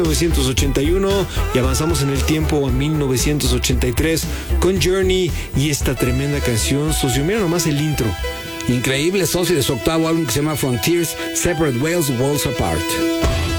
1981 y avanzamos en el tiempo a 1983 con Journey y esta tremenda canción, socio. Mira nomás el intro. Increíble, socio, de su octavo álbum que se llama Frontiers, Separate Whales, Worlds Apart.